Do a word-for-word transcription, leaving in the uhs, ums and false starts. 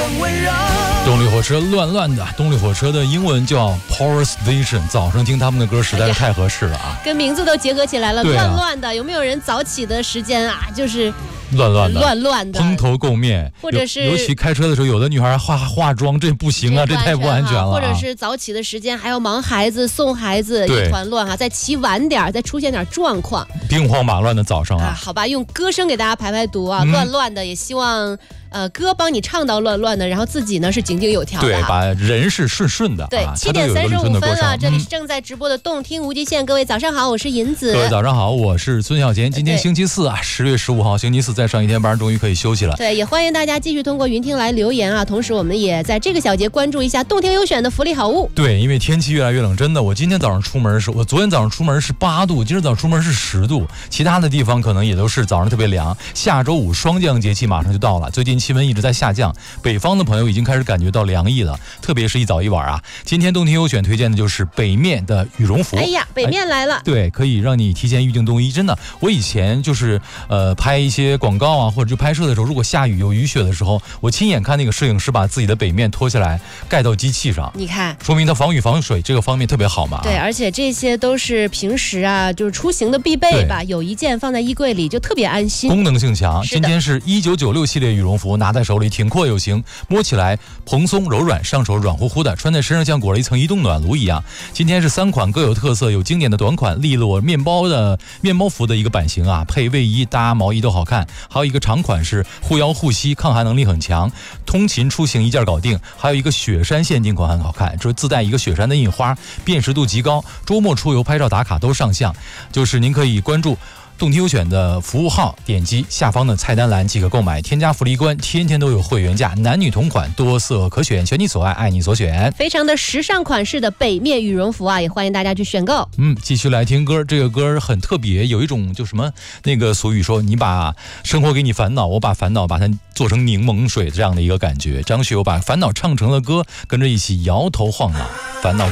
更温柔。 动力火车乱乱的，动力火车的英文叫 Power Station， 早上听他们的歌实在是太合适了啊， 跟名字都结合起来了， 啊乱乱的。有没有人早起的时间啊？就是乱乱的， 乱乱的， 蓬头垢面， 或者是尤其开车的时候，有的女孩化化妆，这不行啊，这太不安全了、啊。 或者是早起的时间还要忙孩子、送孩子，一团乱哈。再起晚点，再出现点状况， 兵荒马乱的早上啊。 啊好吧，用歌声给大家排排毒啊，嗯、乱乱的，也希望。呃，歌帮你唱到乱乱的，然后自己呢是井井有条的， 对，把人是顺顺的。 对， 啊、 七点三十五分了，这里是嗯、 正在直播的动听无极限，各位早上好，我是银子。 各位早上好，我是孙小贤。今天星期四啊，十月十五号星期四，再上一天班，终于可以休息了。 对，也欢迎大家继续通过云听来留言啊。同时，我们也在这个小节关注一下动听优选的福利好物。 对，因为天气越来越冷，真的，我今天早上出门是，我昨天早上出门是八度，今儿早上出门是十度，其他的地方可能也都是早上特别凉。下周五双降节气马上就到了，最近气温一直在下降。北方的朋友已经开始感觉到凉意了，特别是一早一晚啊。今天动听优选推荐的就是北面的羽绒服。 哎呀，北面来了， 对，可以让你提前预定冬衣。真的，我以前就是呃拍一些广告啊，或者就拍摄的时候，如果下雨有雨雪的时候，我亲眼看那个摄影师把自己的北面脱下来盖到机器上， 你看， 说明它防雨防水这个方面特别好嘛。 对，而且这些都是平时啊，就是出行的必备吧，有一件放在衣柜里就特别安心， 功能性强。今天是一九九六系列羽绒服，拿在手里挺阔有型，摸起来蓬松柔软，上手软乎乎的，穿在身上像裹了一层移动暖炉一样。今天是三款各有特色，有经典的短款利落面包的面包服的一个版型啊，配卫衣搭毛衣都好看。还有一个长款是护腰护膝，抗寒能力很强，通勤出行一件搞定。还有一个雪山限定款很好看，就是自带一个雪山的印花，辨识度极高，周末出游拍照打卡都上相。就是您可以关注动听优选的服务号，点击下方的菜单栏即可购买，添加福利关，天天都有会员价，男女同款，多色可选，选你所爱，爱你所选， 非常的时尚款式的北面羽绒服啊，也欢迎大家去选购。 嗯，继续来听歌，这个歌很特别，有一种就什么那个俗语说，你把生活给你烦恼，我把烦恼把它做成柠檬水这样的一个感觉。张学友把烦恼唱成了歌，跟着一起摇头晃脑，烦恼。